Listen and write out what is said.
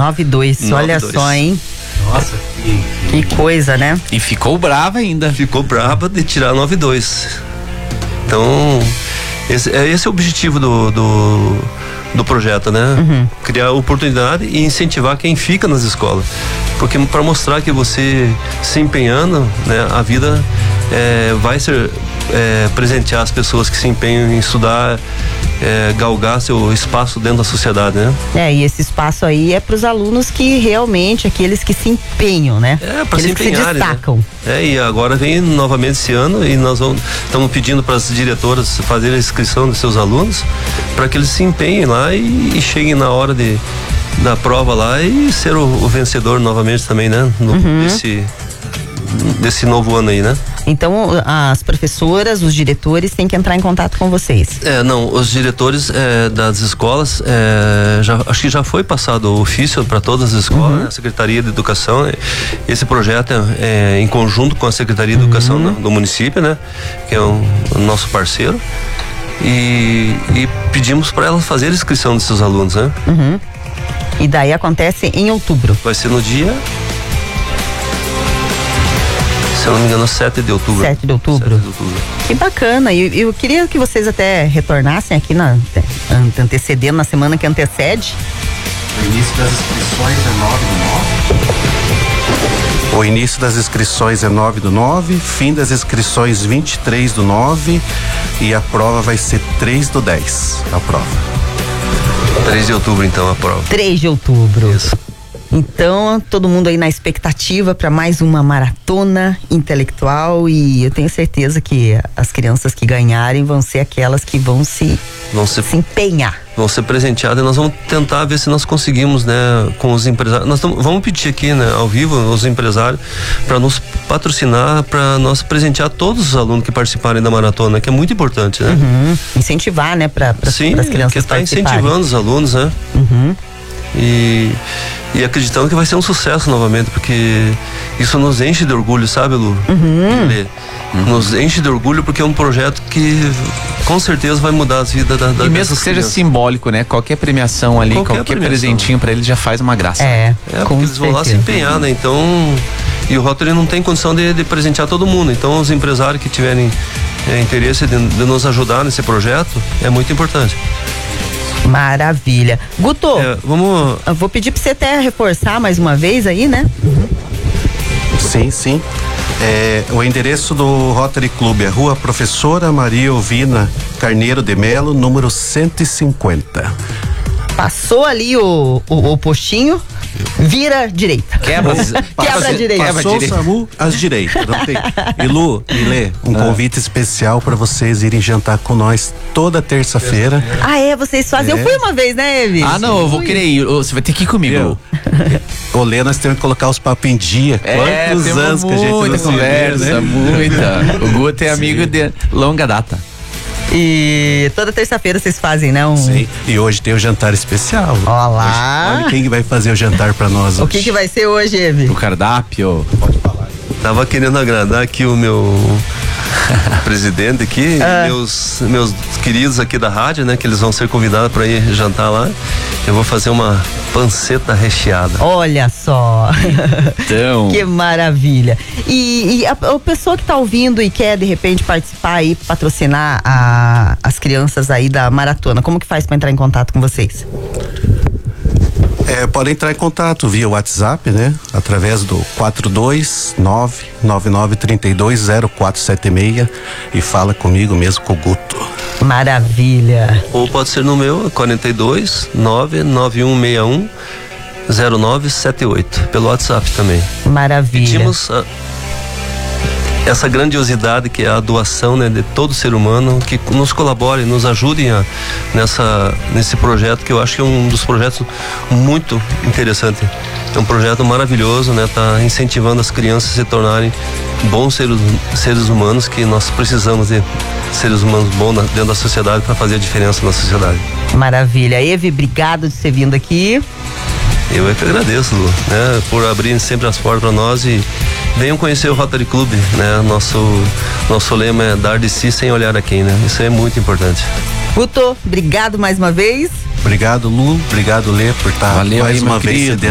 9-2, olha só, hein? Nossa, que coisa, né? E ficou brava ainda. Ficou brava de tirar 9-2. Então, esse é o objetivo do projeto, né? Criar oportunidade e incentivar quem fica nas escolas. Porque para mostrar que você se empenhando, né, a vida vai ser presentear as pessoas que se empenham em estudar, galgar seu espaço dentro da sociedade, né? E esse espaço aí é para os alunos que realmente, aqueles que se empenham, né? Para se empenhar, que se destacam. Né? E agora vem novamente esse ano e nós estamos pedindo para as diretoras fazerem a inscrição dos seus alunos para que eles se empenhem lá e cheguem na hora da prova lá e ser o vencedor novamente também, né? Desse novo ano aí, né? Então, as professoras, os diretores têm que entrar em contato com vocês. Não, os diretores das escolas, acho que já foi passado o ofício para todas as escolas, né? A Secretaria de Educação. Esse projeto é em conjunto com a Secretaria de Educação do município, né? Que é o nosso parceiro. E pedimos para elas fazerem a inscrição dos seus alunos, né? E daí acontece em outubro. Vai ser no dia, se eu não me engano, 7 de outubro. 7 de outubro. 7 de outubro. Que bacana. E eu queria que vocês até retornassem aqui antecedendo na semana que antecede. O início das inscrições é 9/9. O início das inscrições é 9/9, fim das inscrições 23/9 e a prova vai ser 3/10. A prova. 3 de outubro, então, a prova. 3 de outubro. Isso. Então, todo mundo aí na expectativa para mais uma maratona intelectual e eu tenho certeza que as crianças que ganharem vão ser aquelas que vão se empenhar. Vão ser presenteadas e nós vamos tentar ver se nós conseguimos, né, com os empresários. Vamos pedir aqui, né, ao vivo, os empresários, para nos patrocinar, para nós presentear todos os alunos que participarem da maratona, que é muito importante, né? Incentivar, né, para as crianças que está incentivando os alunos, né? E acreditando que vai ser um sucesso novamente, porque isso nos enche de orgulho, sabe, Lu? Nos enche de orgulho porque é um projeto que com certeza vai mudar as vidas e mesmo que seja simbólico, né? Qualquer premiação ali, qualquer presentinho pra ele já faz uma graça. Porque eles vão lá se empenhar, né? Então, e o Rotary não tem condição de presentear todo mundo, então os empresários que tiverem interesse de nos ajudar nesse projeto é muito importante. Maravilha. Guto, eu vou pedir pra você até reforçar mais uma vez aí, né? Sim. O endereço do Rotary Club é Rua Professora Maria Ovina Carneiro de Melo, número 150. Passou ali o postinho, vira direita. Quebra a direita. Passou o SAMU às direitas. Não tem. E Lu, Lê, um convite especial para vocês irem jantar com nós toda terça-feira. Vocês fazem? Eu fui uma vez, né, Evi? Não, eu vou querer ir. Você vai ter que ir comigo. Ô, Lê, nós temos que colocar os papos em dia. Quantos anos que a gente não conversa, muita. O Guto é amigo de longa data. E toda terça-feira vocês fazem, né? Sim, e hoje tem o jantar especial. Olá! Olha quem vai fazer o jantar pra nós hoje. O que vai ser hoje, Evi? O cardápio. Pode falar. Tava querendo agradar aqui o meu presidente aqui, meus queridos aqui da rádio, né? Que eles vão ser convidados para ir jantar lá. Eu vou fazer uma panceta recheada. Olha só! Então. Que maravilha! E a pessoa que tá ouvindo e quer de repente participar e patrocinar as crianças aí da maratona, como que faz para entrar em contato com vocês? Podem entrar em contato via WhatsApp, né? Através do 429-9932-0476 e fala comigo mesmo, com o Guto. Maravilha! Ou pode ser no meu, 42-99161-0978, pelo WhatsApp também. Maravilha! Pedimos essa grandiosidade que é a doação, né, de todo ser humano, que nos colabore, nos ajudem nesse projeto, que eu acho que é um dos projetos muito interessante. É um projeto maravilhoso, né? Tá incentivando as crianças a se tornarem bons seres humanos, que nós precisamos de seres humanos bons dentro da sociedade para fazer a diferença na sociedade. Maravilha. Evi, obrigado de ter vindo aqui. Eu é que agradeço, Lu, né, por abrir sempre as portas para nós e venham conhecer o Rotary Club, né? Nosso lema é dar de si sem olhar a quem, né? Isso é muito importante. Guto, obrigado mais uma vez. Obrigado, Lu. Obrigado, Lê, por estar mais uma vez